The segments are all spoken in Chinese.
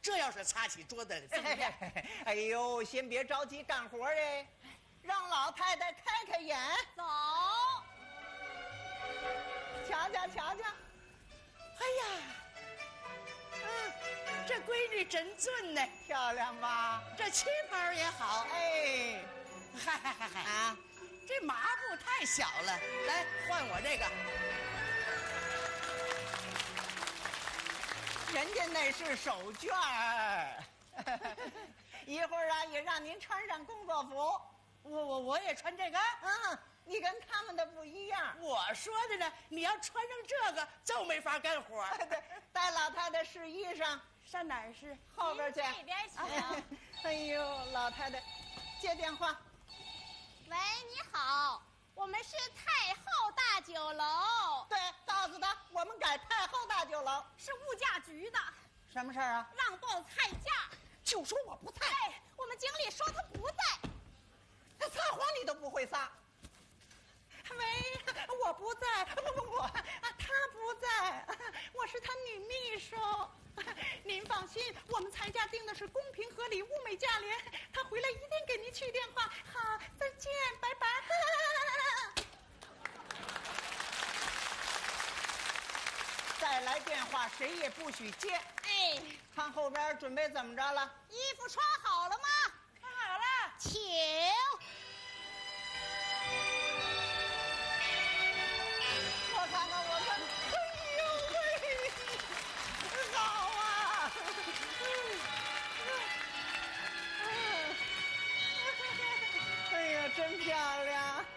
这要是擦起桌子怎么样？ 哎呦，先别着急干活哎，让老太太开开眼。 走。 瞧瞧瞧瞧， 哎呀，这闺女真俊呢， 漂亮吧？ 这旗袍也好。 哎， 嗨啊， 这麻布太小了，来换我这个。 人家那是手绢儿，一会儿啊也让您穿上工作服。 我也穿这个。 你跟他们的不一样。 我说的呢，你要穿上这个就没法干活。 对，带老太太试衣裳， 上哪儿试？ 后边去。 这边请。 哎呦，老太太，接电话。 喂，你好，我们是太后大酒楼。 对，告诉他我们改太后大酒楼。 是物价局的。 什么事儿啊？ 让报菜价。 就说我不在。 哎，我们经理说他不在。 他撒谎你都不会撒。喂，我不在，不，他不在，我是他女秘书。您放心，我们裁价定的是公平合理、物美价廉。他回来一定给您去电话。好，再见，拜拜。再来电话，谁也不许接。 哎， 看后边准备怎么着了？ 衣服穿好了吗？ 穿好了， 请。 我看看，哎呦喂，好啊！哎呀，真漂亮！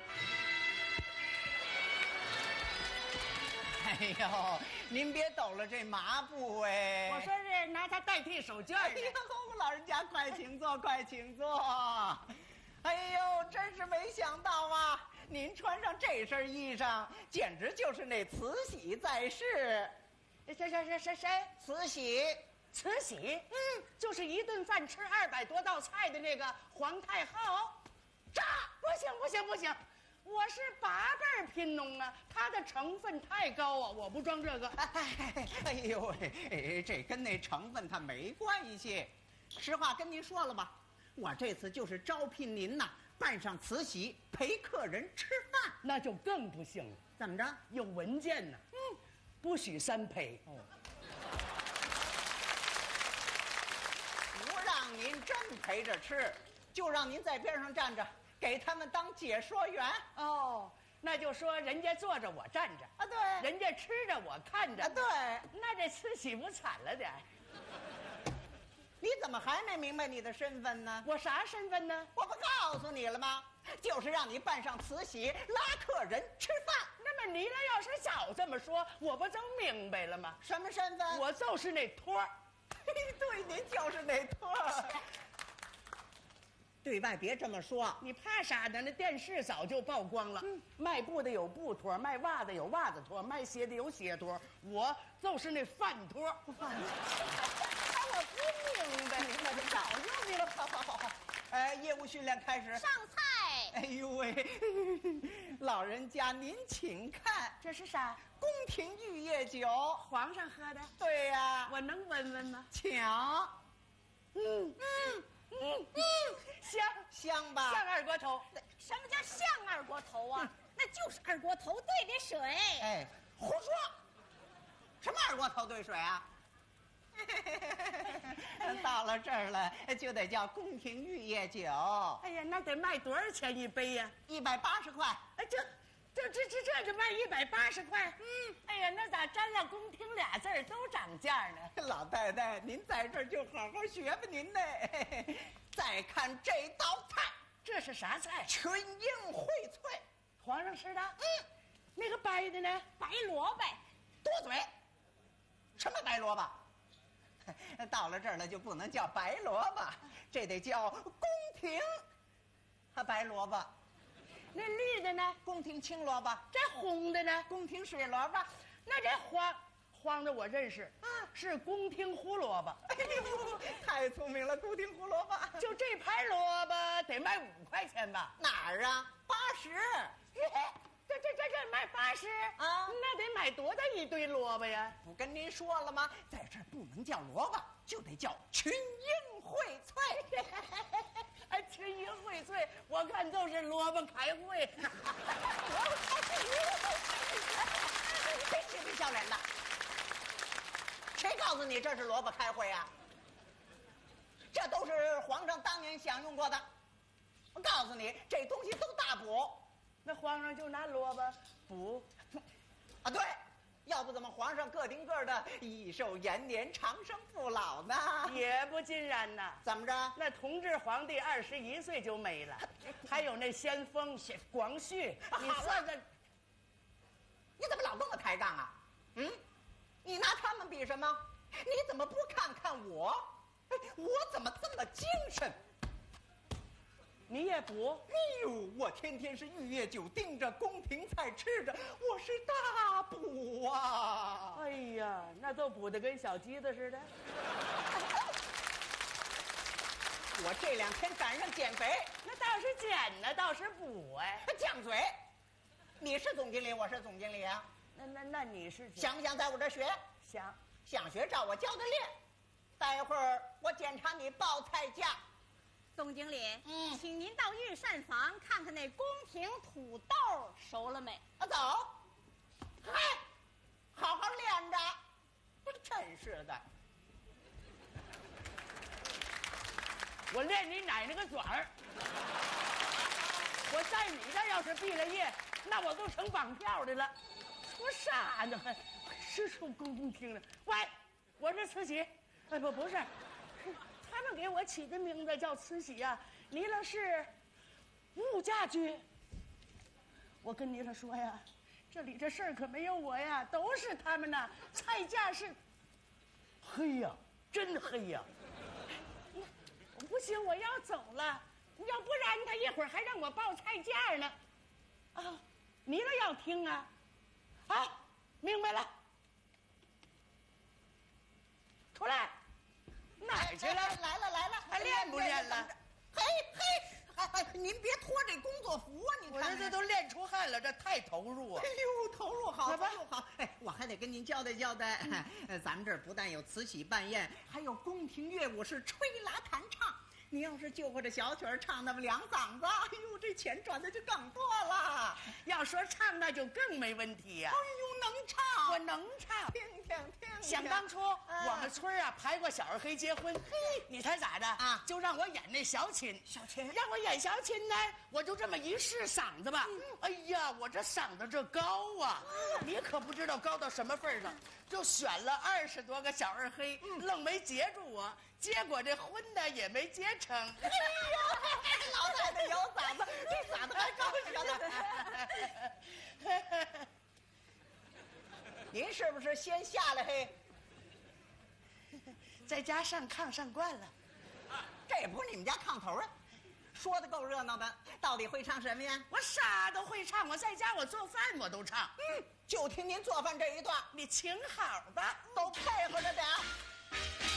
哎呦，您别抖了这麻布哎！ 我说是拿它代替手绢哎的。 呦，老人家快请坐，快请坐。哎呦，真是没想到啊！您穿上这身衣裳，简直就是那慈禧在世。 谁？ 慈禧， 慈禧，就是一顿饭吃200多道菜的那个皇太后。这不行，我是8辈贫农啊，它的成分太高啊，我不装这个。 哎呦喂，这跟那成分它没关系。实话跟您说了吧，我这次就是招聘您呐，扮上慈禧陪客人吃饭。 那就更不行了。 怎么着？ 有文件呢。不许3陪。 不让您真陪着吃，就让您在边上站着，给他们当解说员。 哦，那就说人家坐着我站着啊，对， 人家吃着我看着啊，对。 那这慈禧不惨了点？ 你怎么还没明白你的身份呢？ 我啥身份呢？ 我不告诉你了吗？就是让你扮上慈禧拉客人吃饭。 那么你俩要是早这么说，我不就明白了吗？ 什么身份？ 我就是那托儿。 对，您就是那托儿。对外别这么说。 你怕啥呢？那电视早就曝光了。卖布的有布托，卖袜子有袜子托，卖鞋的有鞋托，我就是那饭托。我不明白，早就明白。 好。业务训练开始。 上菜。 哎呦喂，老人家您请看， 这是啥？ 宫廷玉液酒， 皇上喝的。 对呀， 我能闻闻吗？ 请。香吧？ 像二锅头。 什么叫像二锅头啊？那就是二锅头兑的水。 哎，胡说！什么二锅头兑水啊？到了这儿了，就得叫宫廷玉液酒。 哎呀，那得卖多少钱一杯呀 ？180块。 哎，这卖180块。哎呀，那咋沾了宫廷俩字儿都涨价呢？ 老太太，您在这儿就好好学吧您呢。再看这道菜， 这是啥菜？ 群英荟萃， 皇上吃的。那个白的呢？ 白萝卜。 多嘴。什么白萝卜？到了这儿了就不能叫白萝卜，这得叫宫廷白萝卜。 那绿的呢？ 宫廷青萝卜。 这红的呢？ 宫廷水萝卜。 那这黄的我认识是宫廷胡萝卜。 哎呦，太聪明了，宫廷胡萝卜。 就这盘萝卜得卖5块钱吧？ 哪儿啊？80。 这卖80 啊？ 那得买多大一堆萝卜呀？ 不跟您说了吗？在这儿不能叫萝卜，就得叫群卜开会。 别嬉皮笑脸的，谁告诉你这是萝卜开会啊？这都是皇上当年享用过的。我告诉你，这东西都大补。 那皇上就拿萝卜补啊，对，要不怎么皇上个顶个的益寿延年、长生不老呢？ 也不尽然呐。 怎么着？ 那同治皇帝21岁就没了，还有那先锋广旭，你算算， 你怎么老跟我抬杠啊？嗯，你拿他们比什么？你怎么不看看我？哎，我怎么这么精神？ 你也补？ 哎呦，我天天是玉液酒盯着，宫廷菜吃着，我是大补啊！ 哎呀，那都补得跟小鸡子似的。 我这2天赶上减肥， 那倒是减呢，倒是补哎。 犟嘴！你是总经理，我是总经理啊。 那你是想不想在我这学？想学，照我教的练。待会儿我检查你报菜价。 总经理，请您到御膳房看看那宫廷土豆熟了没？ 走。嗨，好好练着。真是的。 我练你奶奶个爪儿！我在你这要是毕了业，那我都成绑票的了。说啥呢？还是说宫廷的？喂，我是慈禧。哎，不是，他们给我起的名字叫慈禧呀。你了是物价局。我跟你了说呀，这里这事儿可没有我呀，都是他们呐。菜价是黑呀，真黑呀。不行，我要走了，要不然他一会儿还让我报菜价呢。啊，你了要听啊？啊，明白了。出来，哪儿去了？ 来了， 还练不练了？ 嘿，您别脱这工作服啊！你看， 这都练出汗了，这太投入啊！ 哎呦，投入好，投入好。哎，我还得跟您交代交代，咱们这儿不但有慈禧办宴，还有宫廷乐舞是吹拉弹唱。你要是就会这小曲儿唱那么2嗓子，哎呦，这钱赚的就更多了。 要说唱，那就更没问题呀。 哎呦，能唱， 我能唱。 听。 想当初我们村啊排过小二黑结婚，你猜咋的啊？就让我演那小琴，让我演小琴呢，我就这么一试嗓子吧。哎呀，我这嗓子这高啊，你可不知道高到什么份儿上，就选了20多个小二黑，愣没结住我。结果这婚呢也没结成。哎呀，老太太有嗓子，这嗓子还高着呢。您是不是先下来嘿？ 在家上炕上惯了。 这也不是你们家炕头啊！说的够热闹的，到底会唱什么呀？ 我啥都会唱，我在家我做饭我都唱。 就听您做饭这一段， 你请好吧， 都配合着点。